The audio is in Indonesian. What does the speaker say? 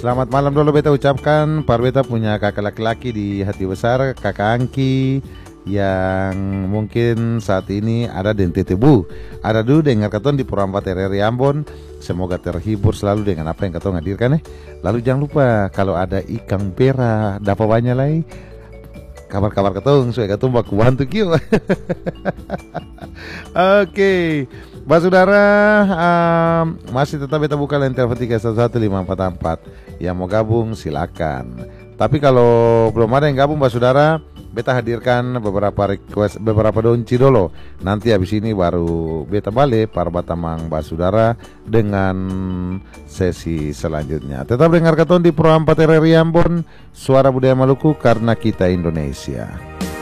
Selamat malam dulu beta ucapkan. Par beta punya kakak laki-laki di hati besar, kakak Angki, yang mungkin saat ini ada di NTT Bu. Ada dulu dengar katon di Purwampat RRI Ambon. Semoga terhibur selalu dengan apa yang katon hadirkan. Lalu jangan lupa kalau ada ikan pera, dapat banyak lagi. Kabar-kabar ketong, supaya ketong baku bantu kyo. Oke, Mbak Saudara, masih tetap beta buka line telepon 311544. Yang mau gabung silakan. Tapi kalau belum ada yang gabung Mbak Saudara, beta hadirkan beberapa request, beberapa donci dulu. Nanti habis ini baru beta balik para batamang Mbak Saudara dengan sesi selanjutnya. Tetap dengar katon di Pro 4 RRI Ambon, Suara Budaya Maluku karena kita Indonesia.